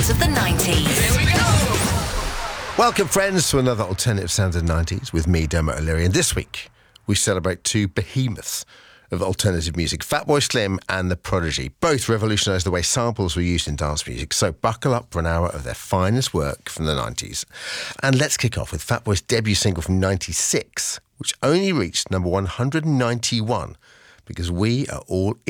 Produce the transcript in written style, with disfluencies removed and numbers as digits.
sounds of the 90s. Here we go! Welcome, friends, to another Alternative Sounds of the 90s with me, Dermot O'Leary. And this week, we celebrate two behemoths of alternative music, Fatboy Slim and The Prodigy. Both revolutionised the way samples were used in dance music, so buckle up for an hour of their finest work from the 90s. And let's kick off with Fatboy's debut single from 96, which only reached number 191, because we are all in